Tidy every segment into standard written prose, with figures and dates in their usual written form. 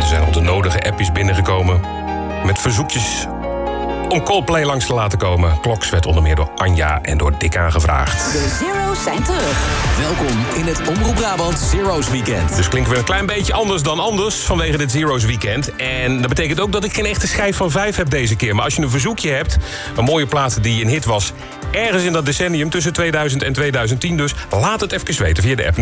Er zijn al de nodige appjes binnengekomen met verzoekjes om Coldplay langs te laten komen. Kloks werd onder meer door Anja en door Dick aangevraagd. De Zero's zijn terug. Welkom in het Omroep Brabant Zero's Weekend. Dus klinken we een klein beetje anders dan anders vanwege dit Zero's Weekend. En dat betekent ook dat ik geen echte schijf van 5 heb deze keer. Maar als je een verzoekje hebt, een mooie plaat die een hit was ergens in dat decennium tussen 2000 en 2010 dus, laat het even weten via de app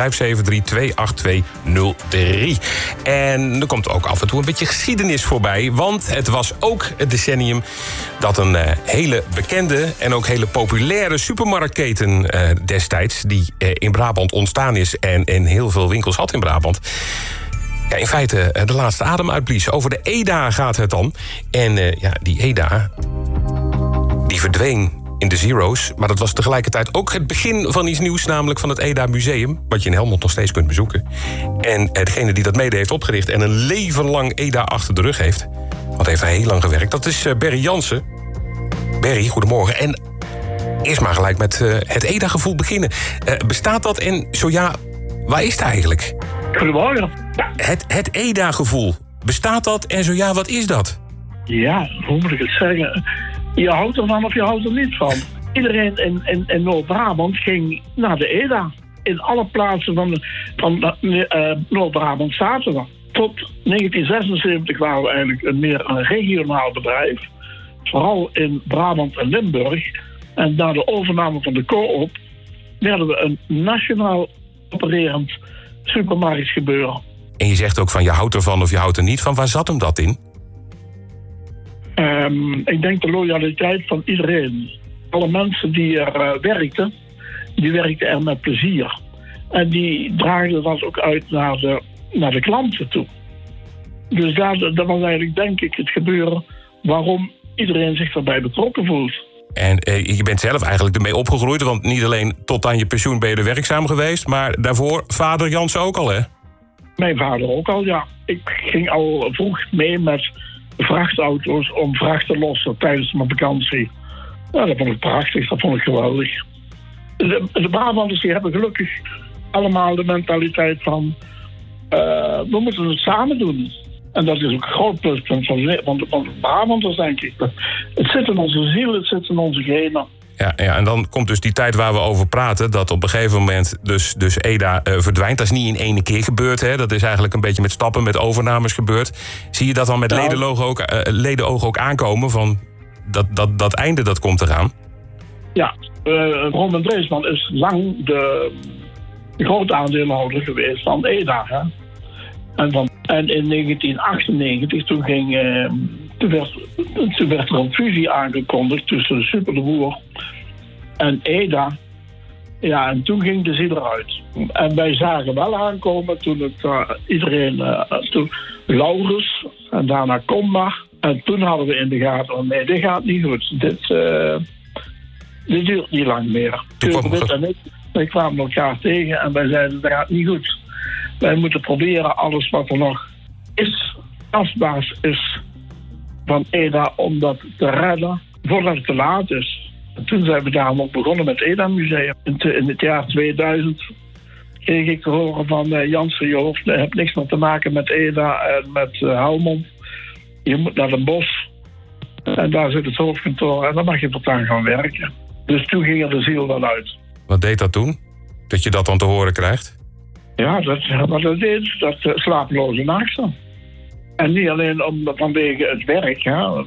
0645732803. En er komt ook af en toe een beetje geschiedenis voorbij, want het was ook het decennium dat een hele bekende en ook hele populaire supermarktketen destijds, die in Brabant ontstaan is en in heel veel winkels had in Brabant, ja, in feite de laatste adem uitblies. Over de EDA gaat het dan. En die EDA, die verdween in de Zero's, maar dat was tegelijkertijd ook het begin van iets nieuws, namelijk van het EDA Museum, wat je in Helmond nog steeds kunt bezoeken. En degene die dat mede heeft opgericht en een leven lang EDA achter de rug heeft, want heeft hij heel lang gewerkt, dat is Berry Jansen. Berry, goedemorgen. En eerst maar gelijk met het EDA-gevoel beginnen. Bestaat dat en zo ja, waar is het eigenlijk? Goedemorgen. Het EDA-gevoel, bestaat dat en zo ja, wat is dat? Ja, hoe moet ik het zeggen? Je houdt ervan of je houdt er niet van. Iedereen in Noord-Brabant ging naar de EDA. In alle plaatsen van Noord-Brabant zaten we. Tot 1976 waren we eigenlijk meer een regionaal bedrijf. Vooral in Brabant en Limburg. En na de overname van de Coop werden we een nationaal opererend supermarktgebeuren. En je zegt ook van je houdt ervan of je houdt er niet van. Waar zat hem dat in? Ik denk de loyaliteit van iedereen. Alle mensen die er werkten, die werkten er met plezier. En die draagden dat ook uit naar de klanten toe. Dus dat was eigenlijk, denk ik, het gebeuren waarom iedereen zich daarbij betrokken voelt. En je bent zelf eigenlijk ermee opgegroeid, want niet alleen tot aan je pensioen ben je er werkzaam geweest, maar daarvoor vader Jansen ook al, hè? Mijn vader ook al, ja. Ik ging al vroeg mee met vrachtauto's om vracht te lossen tijdens mijn vakantie. Ja, dat vond ik prachtig, dat vond ik geweldig. De Brabanders die hebben gelukkig allemaal de mentaliteit van we moeten het samen doen. En dat is ook een groot pluspunt van de Brabanders, denk ik. Het zit in onze ziel, het zit in onze genen. Ja, en dan komt dus die tijd waar we over praten, dat op een gegeven moment dus EDA verdwijnt. Dat is niet in één keer gebeurd, hè? Dat is eigenlijk een beetje met stappen, met overnames gebeurd. Zie je dat dan met ledenogen ook aankomen van dat einde dat komt eraan? Ja, Roman Dreesman is lang de grote aandeelhouder geweest van EDA. Hè? En in 1998, toen werd er een fusie aangekondigd tussen Super de Boer en EDA. Ja, en toen ging de ziel eruit. En wij zagen wel aankomen toen toen Laurens en daarna Comba. En toen hadden we in de gaten, nee, dit gaat niet goed. Dit duurt niet lang meer. Turkewit en wij kwamen elkaar tegen en wij zeiden, dat gaat niet goed. Wij moeten proberen alles wat er nog is, tastbaar is van EDA, om dat te redden voordat het te laat is. En toen zijn we daarom ook begonnen met het EDA Museum. In het jaar 2000 kreeg ik te horen van Jansen, je hebt niks meer te maken met EDA en met Helmond. Je moet naar Den Bosch. En daar zit het hoofdkantoor en dan mag je voortaan gaan werken. Dus toen ging er de ziel dan uit. Wat deed dat toen? Dat je dat dan te horen krijgt? Ja, dat deed dat slapeloze nachten. En niet alleen vanwege het werk, hè.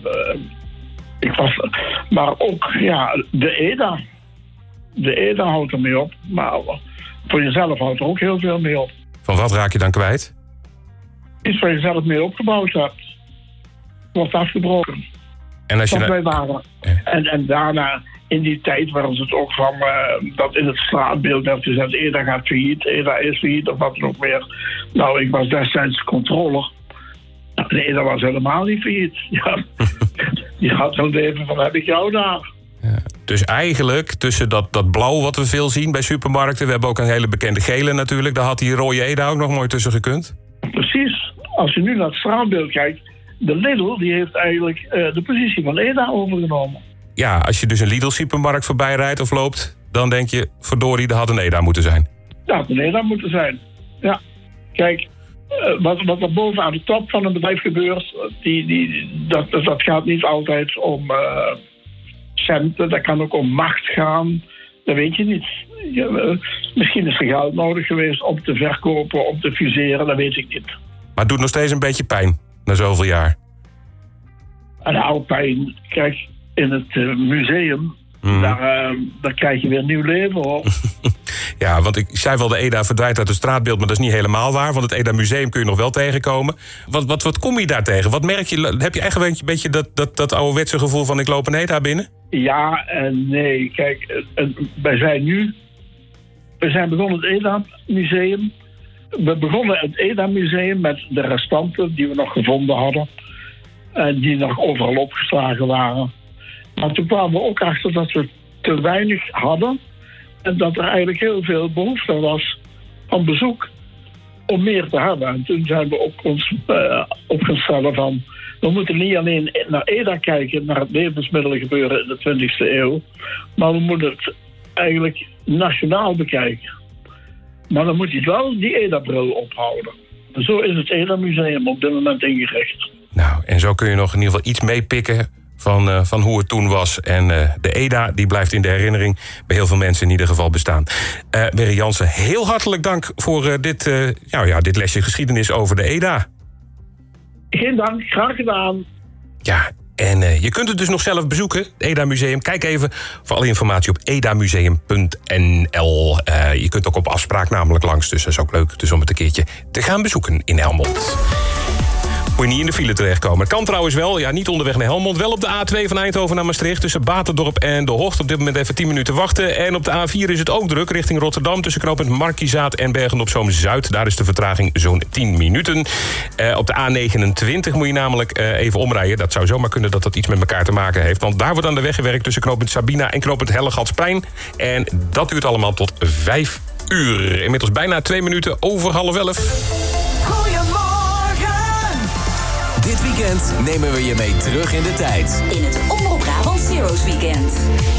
Maar ook de EDA. De EDA houdt er mee op, maar voor jezelf houdt er ook heel veel mee op. Van wat raak je dan kwijt? Iets waar je zelf mee opgebouwd hebt, wordt afgebroken. En als je wij waren. En daarna, in die tijd waren ze het ook van dat in het straatbeeld werd gezegd, EDA gaat failliet, EDA is failliet of wat dan ook meer. Nou, ik was destijds controller. De EDA was helemaal niet failliet. Ja. Die had wel even van, heb ik jou daar? Ja. Dus eigenlijk, tussen dat blauw wat we veel zien bij supermarkten, we hebben ook een hele bekende gele natuurlijk, daar had die rode EDA ook nog mooi tussen gekund. Precies. Als je nu naar het straatbeeld kijkt, de Lidl die heeft eigenlijk de positie van EDA overgenomen. Ja, als je dus een Lidl-supermarkt voorbij rijdt of loopt, dan denk je, verdorie, er had een EDA moeten zijn. Ja, had een EDA moeten zijn. Ja. Kijk, wat er boven aan de top van een bedrijf gebeurt, dat gaat niet altijd om centen. Dat kan ook om macht gaan. Dat weet je niet. Misschien is er geld nodig geweest om te verkopen, om te fuseren. Dat weet ik niet. Maar het doet nog steeds een beetje pijn, na zoveel jaar. Nou, pijn. Kijk, in het museum, daar krijg je weer nieuw leven, hoor. Ja, want ik zei wel, de EDA verdwijnt uit het straatbeeld, maar dat is niet helemaal waar. Want het EDA Museum kun je nog wel tegenkomen. Wat kom je daar tegen? Wat merk je? Heb je eigenlijk een beetje dat ouderwetse gevoel van ik loop een EDA binnen? Ja en nee. Kijk, wij zijn begonnen het EDA Museum. We begonnen het EDA Museum met de restanten die we nog gevonden hadden. En die nog overal opgeslagen waren. Maar toen kwamen we ook achter dat we te weinig hadden. En dat er eigenlijk heel veel behoefte was aan bezoek om meer te hebben. En toen zijn we ook ons opgesteld van... we moeten niet alleen naar EDA kijken, naar het levensmiddelengebeuren in de 20e eeuw... maar we moeten het eigenlijk nationaal bekijken. Maar dan moet je wel die EDA-bril ophouden. En zo is het EDA-museum op dit moment ingericht. Nou, en zo kun je nog in ieder geval iets meepikken van hoe het toen was. En de EDA die blijft in de herinnering bij heel veel mensen in ieder geval bestaan. Mary Jansen, heel hartelijk dank voor dit lesje geschiedenis over de EDA. Geen dank, graag gedaan. Ja, en je kunt het dus nog zelf bezoeken, het EDA Museum. Kijk even voor alle informatie op edamuseum.nl. Je kunt ook op afspraak namelijk langs, dus dat is ook leuk dus om het een keertje te gaan bezoeken in Helmond. Moet je niet in de file terechtkomen. Het kan trouwens wel, ja, niet onderweg naar Helmond. Wel op de A2 van Eindhoven naar Maastricht tussen Baterdorp en De Hocht. Op dit moment even 10 minuten wachten. En op de A4 is het ook druk richting Rotterdam tussen knooppunt Markizaat en Bergen-op-Zoom-Zuid. Daar is de vertraging zo'n 10 minuten. Op de A29 moet je namelijk even omrijden. Dat zou zomaar kunnen dat dat iets met elkaar te maken heeft. Want daar wordt aan de weg gewerkt tussen knooppunt Sabina en knooppunt Hellegatsplein. En dat duurt allemaal tot 5 uur. Inmiddels bijna 2 minuten over 10:30. Dit weekend nemen we je mee terug in de tijd. In het Omroep Brabant Zero's Weekend.